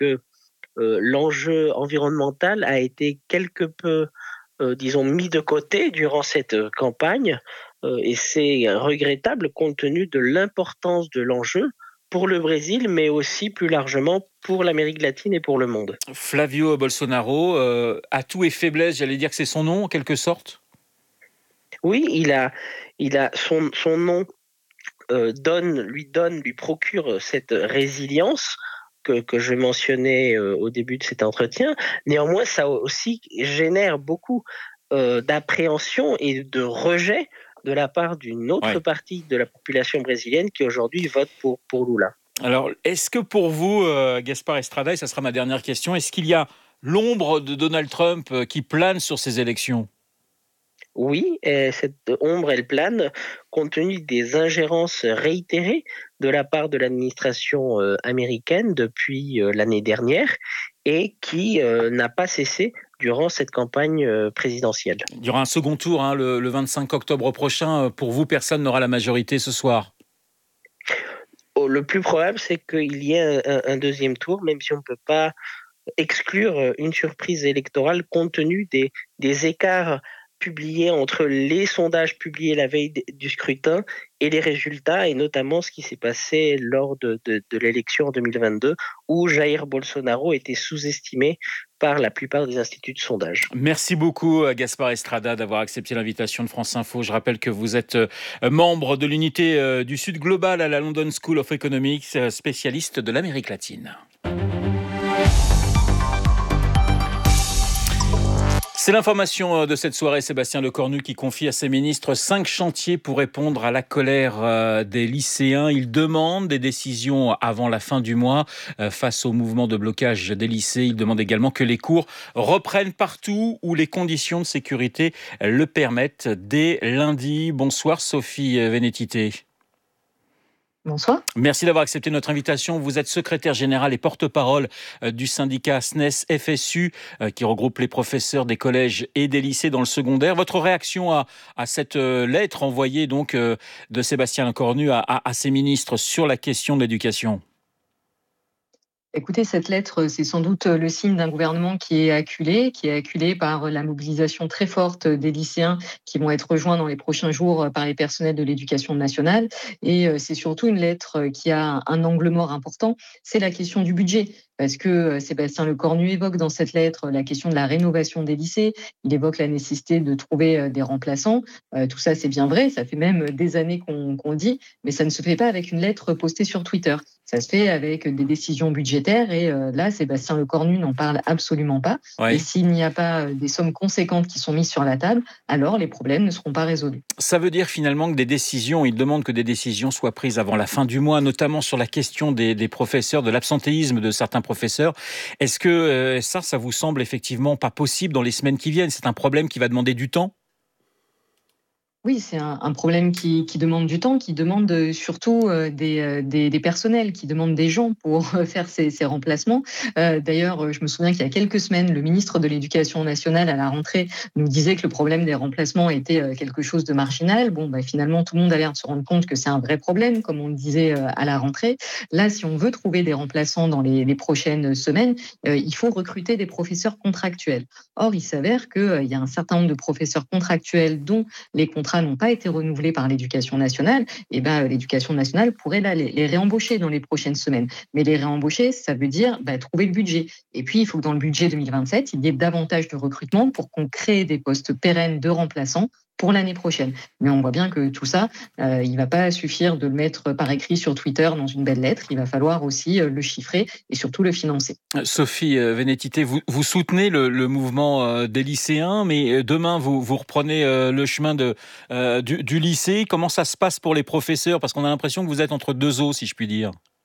que l'enjeu environnemental a été quelque peu, disons, mis de côté durant cette campagne, et c'est regrettable compte tenu de l'importance de l'enjeu pour le Brésil, mais aussi plus largement pour l'Amérique latine et pour le monde. Flavio Bolsonaro, atout et faiblesse, j'allais dire que c'est son nom en quelque sorte. Oui, il a son nom lui procure cette résilience que je mentionnais au début de cet entretien. Néanmoins, ça aussi génère beaucoup d'appréhension et de rejet de la part d'une autre Ouais. partie de la population brésilienne qui aujourd'hui vote pour Lula. Alors, est-ce que pour vous, Gaspard Estrada, et ça sera ma dernière question, est-ce qu'il y a l'ombre de Donald Trump qui plane sur ces élections ? Oui, et cette ombre, elle plane compte tenu des ingérences réitérées de la part de l'administration américaine depuis l'année dernière et qui n'a pas cessé durant cette campagne présidentielle. Il y aura un second tour le 25 octobre prochain. Pour vous, personne n'aura la majorité ce soir. Oh, le plus probable, c'est qu'il y ait un deuxième tour, même si on ne peut pas exclure une surprise électorale compte tenu des écarts publiés entre les sondages publiés la veille du scrutin et les résultats, et notamment ce qui s'est passé lors de l'élection en 2022, où Jair Bolsonaro était sous-estimé par la plupart des instituts de sondage. Merci beaucoup, Gaspard Estrada, d'avoir accepté l'invitation de France Info. Je rappelle que vous êtes membre de l'unité du Sud Global à la London School of Economics, spécialiste de l'Amérique latine. C'est l'information de cette soirée. Sébastien Lecornu qui confie à ses ministres 5 chantiers pour répondre à la colère des lycéens. Il demande des décisions avant la fin du mois face au mouvement de blocage des lycées. Il demande également que les cours reprennent partout où les conditions de sécurité le permettent dès lundi. Bonsoir Sophie Vénétité. Bonsoir. Merci d'avoir accepté notre invitation. Vous êtes secrétaire générale et porte-parole du syndicat SNES-FSU qui regroupe les professeurs des collèges et des lycées dans le secondaire. Votre réaction à cette lettre envoyée donc de Sébastien Lecornu à ses ministres sur la question de l'éducation? Écoutez, cette lettre, c'est sans doute le signe d'un gouvernement qui est acculé par la mobilisation très forte des lycéens qui vont être rejoints dans les prochains jours par les personnels de l'éducation nationale. Et c'est surtout une lettre qui a un angle mort important, c'est la question du budget. Parce que Sébastien Lecornu évoque dans cette lettre la question de la rénovation des lycées, il évoque la nécessité de trouver des remplaçants. Tout ça, c'est bien vrai, ça fait même des années qu'on le dit, mais ça ne se fait pas avec une lettre postée sur Twitter. Ça se fait avec des décisions budgétaires et là, Sébastien Lecornu n'en parle absolument pas. Oui. Et s'il n'y a pas des sommes conséquentes qui sont mises sur la table, alors les problèmes ne seront pas résolus. Ça veut dire finalement que il demande que des décisions soient prises avant la fin du mois, notamment sur la question des professeurs, de l'absentéisme de certains professeurs. Est-ce que ça vous semble effectivement pas possible dans les semaines qui viennent? C'est un problème qui va demander du temps? Oui, c'est un problème qui demande du temps, qui demande surtout des personnels, qui demande des gens pour faire ces remplacements. D'ailleurs, je me souviens qu'il y a quelques semaines, le ministre de l'Éducation nationale à la rentrée nous disait que le problème des remplacements était quelque chose de marginal. Bon, finalement, tout le monde a l'air de se rendre compte que c'est un vrai problème, comme on le disait à la rentrée. Là, si on veut trouver des remplaçants dans les prochaines semaines, il faut recruter des professeurs contractuels. Or, il s'avère qu'il y a un certain nombre de professeurs contractuels dont les contrats n'ont pas été renouvelés par l'Éducation nationale, et l'Éducation nationale pourrait là, les réembaucher dans les prochaines semaines. Mais les réembaucher, ça veut dire trouver le budget. Et puis, il faut que dans le budget 2027, il y ait davantage de recrutement pour qu'on crée des postes pérennes de remplaçants pour l'année prochaine. Mais on voit bien que tout ça, il ne va pas suffire de le mettre par écrit sur Twitter dans une belle lettre. Il va falloir aussi le chiffrer et surtout le financer. Sophie Vénétité, vous soutenez le mouvement des lycéens, mais demain vous reprenez le chemin du lycée. Comment ça se passe pour les professeurs? Parce qu'on a l'impression que vous êtes entre deux eaux, si je puis dire.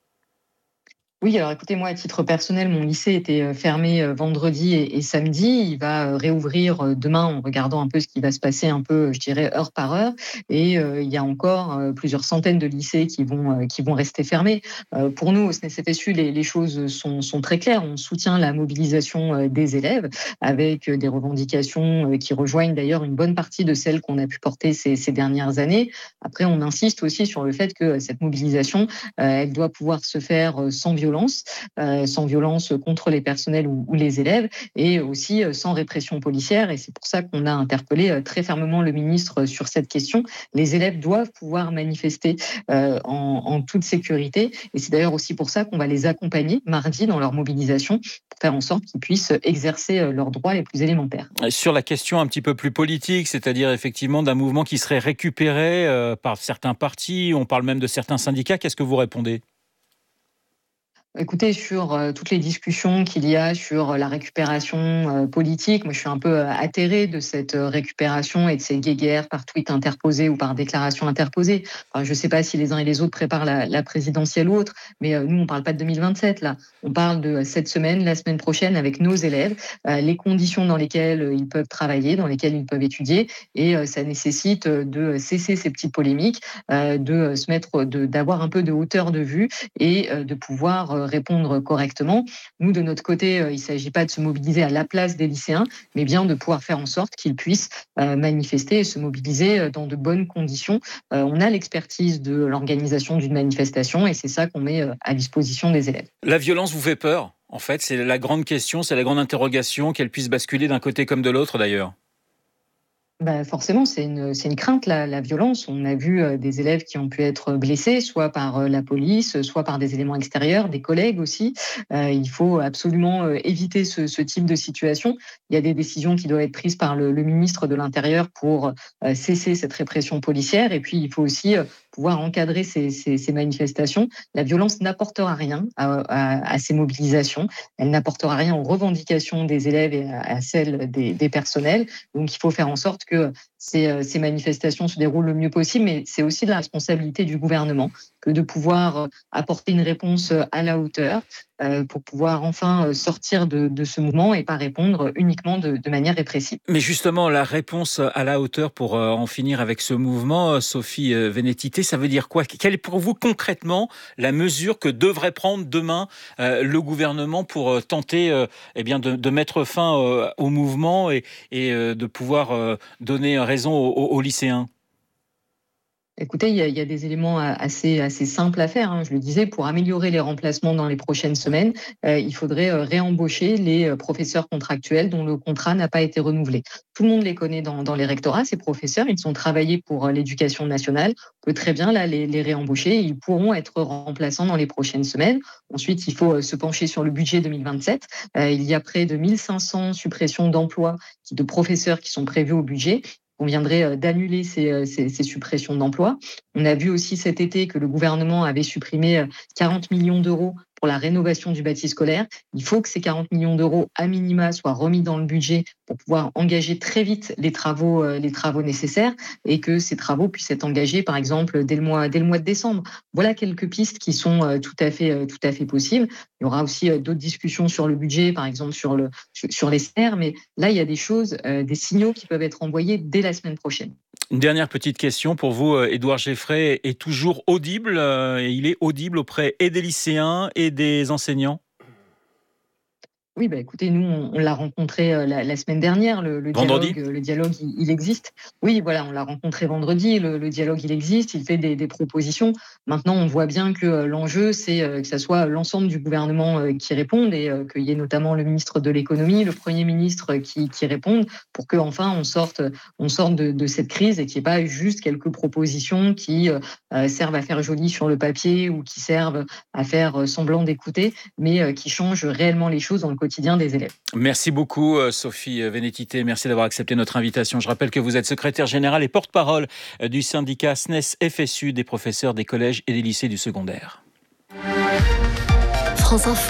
Oui, alors écoutez, moi, à titre personnel, mon lycée était fermé vendredi et samedi. Il va réouvrir demain en regardant un peu ce qui va se passer un peu, je dirais, heure par heure. Et il y a encore plusieurs centaines de lycées qui vont rester fermés. Pour nous, au SNES-FSU, les choses sont très claires. On soutient la mobilisation des élèves avec des revendications qui rejoignent d'ailleurs une bonne partie de celles qu'on a pu porter ces dernières années. Après, on insiste aussi sur le fait que cette mobilisation, elle doit pouvoir se faire sans violence violence contre les personnels ou les élèves, et aussi sans répression policière. Et c'est pour ça qu'on a interpellé très fermement le ministre sur cette question. Les élèves doivent pouvoir manifester en toute sécurité, et c'est d'ailleurs aussi pour ça qu'on va les accompagner mardi dans leur mobilisation pour faire en sorte qu'ils puissent exercer leurs droits les plus élémentaires. Sur la question un petit peu plus politique, c'est-à-dire effectivement d'un mouvement qui serait récupéré par certains partis, on parle même de certains syndicats, qu'est-ce que vous répondez ? Écoutez, sur toutes les discussions qu'il y a sur la récupération politique, moi je suis un peu atterrée de cette récupération et de ces guéguerres par tweet interposé ou par déclaration interposée. Enfin, je ne sais pas si les uns et les autres préparent la présidentielle ou autre, mais nous on ne parle pas de 2027 là. On parle de cette semaine, la semaine prochaine avec nos élèves, les conditions dans lesquelles ils peuvent travailler, dans lesquelles ils peuvent étudier, et ça nécessite de cesser ces petites polémiques, de se mettre, d'avoir un peu de hauteur de vue et de pouvoir répondre correctement. Nous, de notre côté, il ne s'agit pas de se mobiliser à la place des lycéens, mais bien de pouvoir faire en sorte qu'ils puissent manifester et se mobiliser dans de bonnes conditions. On a l'expertise de l'organisation d'une manifestation et c'est ça qu'on met à disposition des élèves. La violence vous fait peur ? En fait, c'est la grande question, c'est la grande interrogation, qu'elle puisse basculer d'un côté comme de l'autre d'ailleurs. Forcément, c'est une crainte, la violence. On a vu des élèves qui ont pu être blessés, soit par la police, soit par des éléments extérieurs, des collègues aussi. Il faut absolument éviter ce type de situation. Il y a des décisions qui doivent être prises par le ministre de l'Intérieur pour cesser cette répression policière. Et puis, il faut aussi pouvoir encadrer ces manifestations. La violence n'apportera rien à ces mobilisations. Elle n'apportera rien aux revendications des élèves et à celles des personnels. Donc, il faut faire en sorte que ces manifestations se déroulent le mieux possible, mais c'est aussi de la responsabilité du gouvernement que de pouvoir apporter une réponse à la hauteur pour pouvoir enfin sortir de ce mouvement et pas répondre uniquement de manière répressive. Mais justement, la réponse à la hauteur pour en finir avec ce mouvement, Sophie Vénétité, ça veut dire quoi ? Quelle est pour vous concrètement la mesure que devrait prendre demain le gouvernement pour tenter de mettre fin au mouvement et de pouvoir donner raison aux lycéens ? Écoutez, il y a des éléments assez simples à faire. Je le disais, pour améliorer les remplacements dans les prochaines semaines, il faudrait réembaucher les professeurs contractuels dont le contrat n'a pas été renouvelé. Tout le monde les connaît dans les rectorats, ces professeurs. Ils ont travaillé pour l'éducation nationale. On peut très bien là, les réembaucher. Ils pourront être remplaçants dans les prochaines semaines. Ensuite, il faut se pencher sur le budget 2027. Il y a près de 1500 suppressions d'emplois de professeurs qui sont prévues au budget. On viendrait d'annuler ces suppressions d'emplois. On a vu aussi cet été que le gouvernement avait supprimé 40 millions d'euros pour la rénovation du bâti scolaire. Il faut que ces 40 millions d'euros à minima soient remis dans le budget pour pouvoir engager très vite les travaux nécessaires et que ces travaux puissent être engagés, par exemple, dès le mois de décembre. Voilà quelques pistes qui sont tout à fait possibles. Il y aura aussi d'autres discussions sur le budget, par exemple sur les salaires, mais là, il y a des choses, des signaux qui peuvent être envoyés dès la semaine prochaine. Une dernière petite question pour vous, Édouard Geffray est toujours audible et il est audible auprès et des lycéens et des enseignants ? Oui, écoutez, nous, on l'a rencontré la semaine dernière, le dialogue, il existe. Oui, voilà, on l'a rencontré vendredi, le dialogue, il existe, il fait des propositions. Maintenant, on voit bien que l'enjeu, c'est que ça soit l'ensemble du gouvernement qui réponde et qu'il y ait notamment le ministre de l'économie, le Premier ministre qui répondent pour qu'enfin on sorte de cette crise et qu'il n'y ait pas juste quelques propositions qui servent à faire joli sur le papier ou qui servent à faire semblant d'écouter, mais qui changent réellement les choses dans le quotidien des élèves. Merci beaucoup Sophie Vénétité, merci d'avoir accepté notre invitation. Je rappelle que vous êtes secrétaire générale et porte-parole du syndicat SNES-FSU des professeurs des collèges et des lycées du secondaire. France Info,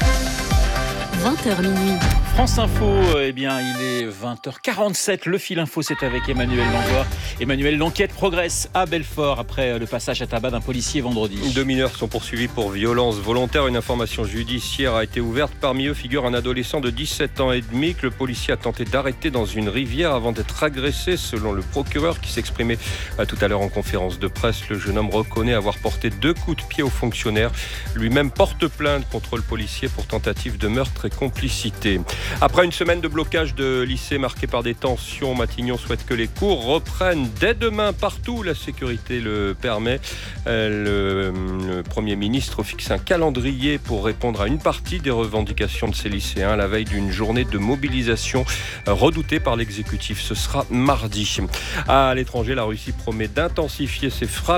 20h minuit. France Info, il est 20h47. Le fil info, c'est avec Emmanuel Langlois. Emmanuel, l'enquête progresse à Belfort après le passage à tabac d'un policier vendredi. 2 mineurs sont poursuivis pour violence volontaire. Une information judiciaire a été ouverte. Parmi eux figure un adolescent de 17 ans et demi que le policier a tenté d'arrêter dans une rivière avant d'être agressé, selon le procureur qui s'exprimait tout à l'heure en conférence de presse. Le jeune homme reconnaît avoir porté 2 coups de pied au fonctionnaire. Lui-même porte plainte contre le policier pour tentative de meurtre et complicité. Après une semaine de blocage de lycée marquée par des tensions, Matignon souhaite que les cours reprennent dès demain partout. La sécurité le permet. Le Premier ministre fixe un calendrier pour répondre à une partie des revendications de ces lycéens à la veille d'une journée de mobilisation redoutée par l'exécutif. Ce sera mardi. À l'étranger, la Russie promet d'intensifier ses frappes